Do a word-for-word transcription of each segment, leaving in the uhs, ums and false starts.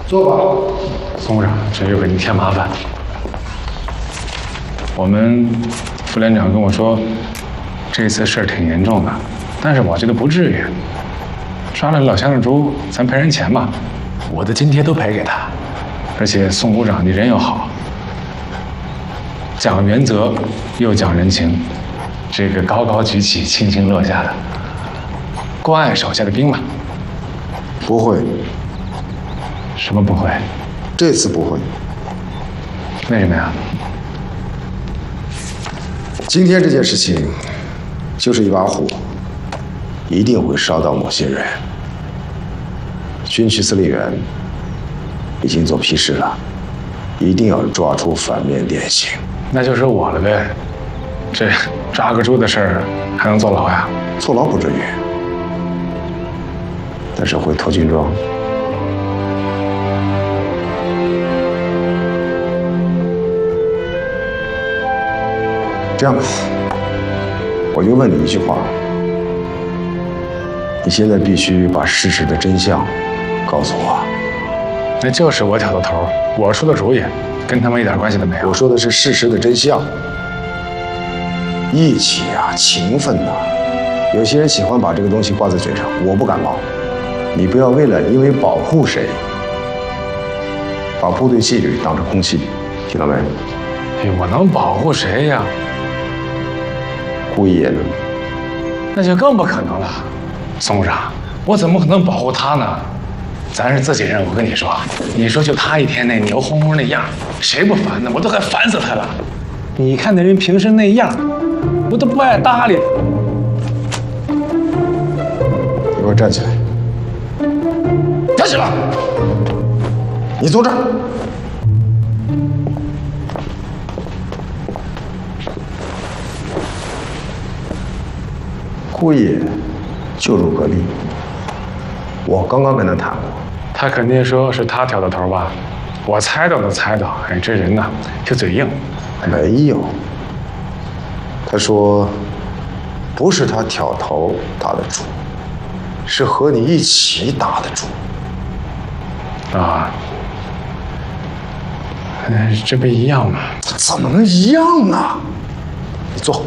坐吧。 宋部长，这又给您添麻烦。我们副连长跟我说，这次事儿挺严重的，但是我觉得不至于。抓了老乡的猪，咱赔人钱嘛，我的津贴都赔给他。而且宋部长你人又好，讲原则又讲人情，这个高高举起，轻轻落下的，关爱手下的兵嘛。 不会， 什么不会？ 这次不会。 为什么呀？ 今天这件事情，就是一把火，一定会烧到某些人。军区司令员已经做批示了，一定要抓出反面典型。 那就是我了呗。这抓个猪的事儿还能坐牢呀？ 坐牢不至于，但是会脱军装。这样吧，我就问你一句话：你现在必须把事实的真相告诉我。 那就是我挑的头，我出的主意，跟他们一点关系都没有。 我说的是事实的真相。义气啊，情分呐、啊，有些人喜欢把这个东西挂在嘴上，我不感冒。你不要为了因为保护谁，把部队纪律当成空气，听到没？ 哎，我能保护谁呀？ 顾一言呢？ 那就更不可能了。宋部长，我怎么可能保护他呢？咱是自己人，我跟你说，你说就他一天那牛哄哄那样，谁不烦呢？我都快烦死他了。你看那人平时那样，我都不爱搭理他。 你给我站起来！站起来！你坐这儿。顾野就如隔离，我刚刚跟他谈过。 他肯定说是他挑的头吧？我猜到都猜到。哎，这人呐，就嘴硬。 没有，他说不是他挑头打的主，是和你一起打的主。 啊，哎，这不一样吗？ 怎么能一样呢？你坐。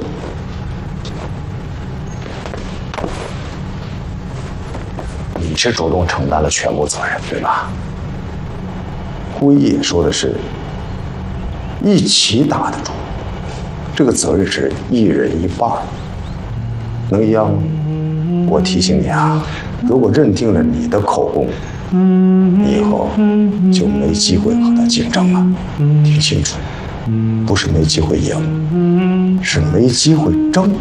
你是主动承担了全部责任，对吧？顾一野说的是一起打的主，这个责任是一人一半，能一样吗？我提醒你啊，如果认定了你的口供，你以后就没机会和他竞争了。听清楚，不是没机会赢，是没机会争。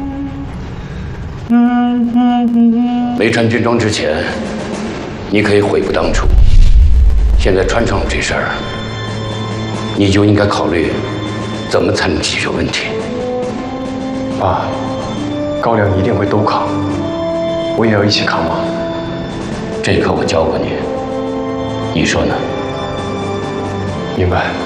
没穿军装之前，你可以悔不当初。现在穿上了这事儿，你就应该考虑怎么才能解决问题。 爸，高粱一定会都扛，我也要一起扛吗？ 这课我教过你，你说呢？ 明白。